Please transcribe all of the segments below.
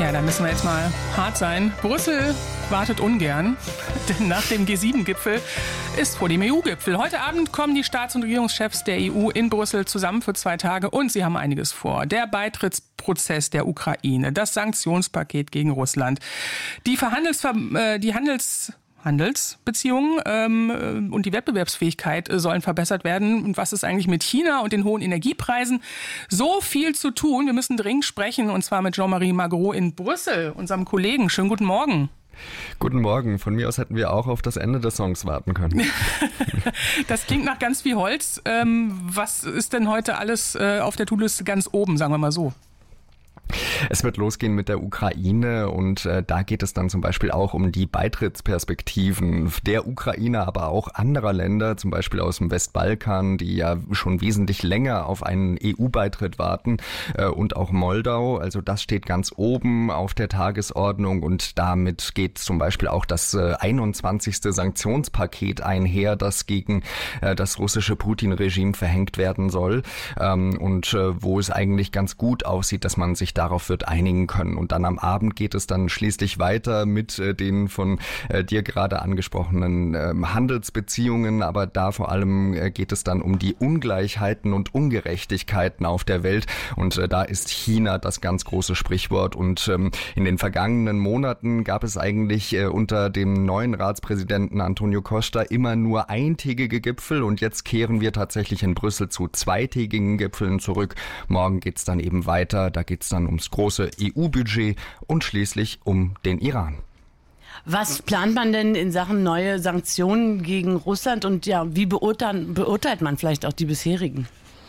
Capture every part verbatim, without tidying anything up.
Ja, da müssen wir jetzt mal hart sein. Brüssel wartet ungern, denn nach dem G sieben Gipfel ist vor dem E U-Gipfel. Heute Abend kommen die Staats- und Regierungschefs der E U in Brüssel zusammen für zwei Tage und sie haben einiges vor. Der Beitrittsprozess der Ukraine, das Sanktionspaket gegen Russland, die Verhandelsver- äh, die Handels Handelsbeziehungen ähm, und die Wettbewerbsfähigkeit äh, sollen verbessert werden. Und was ist eigentlich mit China und den hohen Energiepreisen? So viel zu tun. Wir müssen dringend sprechen, und zwar mit Jean-Marie Magro in Brüssel, unserem Kollegen. Schönen guten Morgen. Guten Morgen. Von mir aus hätten wir auch auf das Ende des Songs warten können. Das klingt nach ganz viel Holz. Ähm, was ist denn heute alles äh, auf der To-Do-Liste ganz oben, sagen wir mal so? Es wird losgehen mit der Ukraine und äh, da geht es dann zum Beispiel auch um die Beitrittsperspektiven der Ukraine, aber auch anderer Länder, zum Beispiel aus dem Westbalkan, die ja schon wesentlich länger auf einen E U-Beitritt warten, äh, und auch Moldau. Also das steht ganz oben auf der Tagesordnung und damit geht zum Beispiel auch das äh, einundzwanzigste Sanktionspaket einher, das gegen äh, das russische Putin-Regime verhängt werden soll, ähm, und äh, wo es eigentlich ganz gut aussieht, dass man sich darauf wird einigen können. Und dann am Abend geht es dann schließlich weiter mit äh, den von äh, dir gerade angesprochenen äh, Handelsbeziehungen, aber da vor allem äh, geht es dann um die Ungleichheiten und Ungerechtigkeiten auf der Welt und äh, da ist China das ganz große Sprichwort und ähm, in den vergangenen Monaten gab es eigentlich äh, unter dem neuen Ratspräsidenten Antonio Costa immer nur eintägige Gipfel und jetzt kehren wir tatsächlich in Brüssel zu zweitägigen Gipfeln zurück. Morgen geht es dann eben weiter, da geht es dann ums große E U-Budget und schließlich um den Iran. Was plant man denn in Sachen neue Sanktionen gegen Russland und ja, wie beurteilt, beurteilt man vielleicht auch die bisherigen?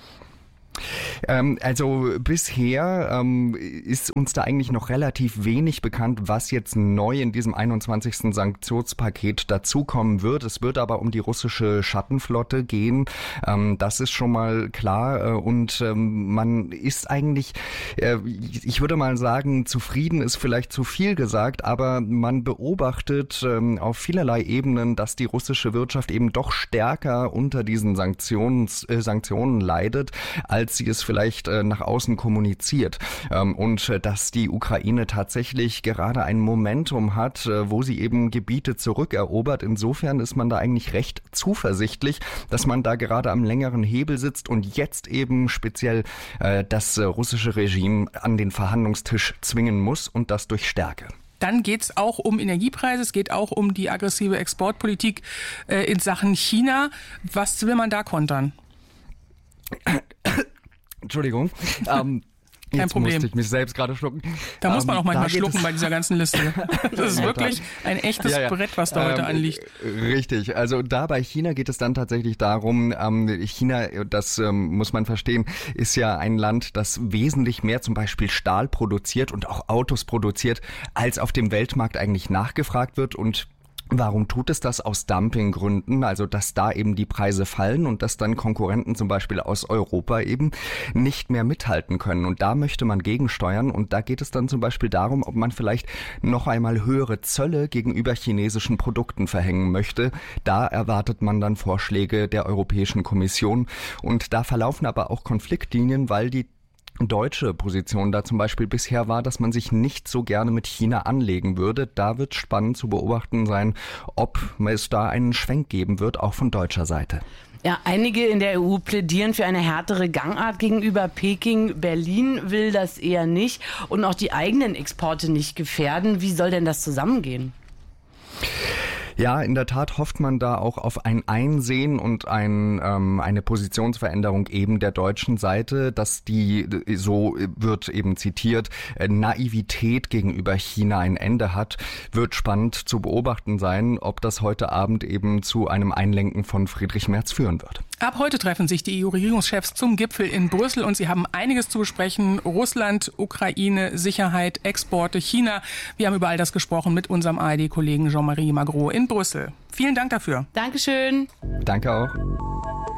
Ähm, also bisher ähm, ist uns da eigentlich noch relativ wenig bekannt, was jetzt neu in diesem einundzwanzigsten Sanktionspaket dazukommen wird. Es wird aber um die russische Schattenflotte gehen. Ähm, das ist schon mal klar. Äh, und ähm, man ist eigentlich, äh, ich würde mal sagen, zufrieden ist vielleicht zu viel gesagt, aber man beobachtet ähm, auf vielerlei Ebenen, dass die russische Wirtschaft eben doch stärker unter diesen Sanktions, äh, Sanktionen leidet, als sie es vielleicht äh, nach außen kommuniziert. Ähm, und äh, dass die Ukraine tatsächlich gerade ein Momentum hat, äh, wo sie eben Gebiete zurückerobert. Insofern ist man da eigentlich recht zuversichtlich, dass man da gerade am längeren Hebel sitzt und jetzt eben speziell äh, das äh, russische Regime an den Verhandlungstisch zwingen muss und das durch Stärke. Dann geht es auch um Energiepreise, es geht auch um die aggressive Exportpolitik äh, in Sachen China. Was will man da kontern? Entschuldigung. Ähm, Kein jetzt Problem. musste ich mich selbst gerade schlucken. Da muss man ähm, auch manchmal schlucken bei dieser ganzen Liste. Das ist wirklich ein echtes ja, ja. Brett, was da heute ähm, anliegt. Richtig. Also da bei China geht es dann tatsächlich darum, ähm, China, das ähm, muss man verstehen, ist ja ein Land, das wesentlich mehr zum Beispiel Stahl produziert und auch Autos produziert, als auf dem Weltmarkt eigentlich nachgefragt wird. Und warum tut es das? Aus Dumpinggründen, also dass da eben die Preise fallen und dass dann Konkurrenten zum Beispiel aus Europa eben nicht mehr mithalten können. Und da möchte man gegensteuern und da geht es dann zum Beispiel darum, ob man vielleicht noch einmal höhere Zölle gegenüber chinesischen Produkten verhängen möchte. Da erwartet man dann Vorschläge der Europäischen Kommission und da verlaufen aber auch Konfliktlinien, weil die deutsche Position da zum Beispiel bisher war, dass man sich nicht so gerne mit China anlegen würde. Da wird spannend zu beobachten sein, ob es da einen Schwenk geben wird, auch von deutscher Seite. Ja, einige in der E U plädieren für eine härtere Gangart gegenüber Peking. Berlin will das eher nicht und auch die eigenen Exporte nicht gefährden. Wie soll denn das zusammengehen? Ja, in der Tat hofft man da auch auf ein Einsehen und ein, ähm, eine Positionsveränderung eben der deutschen Seite, dass die, so wird eben zitiert, Naivität gegenüber China ein Ende hat. Wird spannend zu beobachten sein, ob das heute Abend eben zu einem Einlenken von Friedrich Merz führen wird. Ab heute treffen sich die E U-Regierungschefs zum Gipfel in Brüssel und sie haben einiges zu besprechen. Russland, Ukraine, Sicherheit, Exporte, China. Wir haben über all das gesprochen mit unserem A R D-Kollegen Jean-Marie Magro in Brüssel. Vielen Dank dafür. Dankeschön. Danke auch.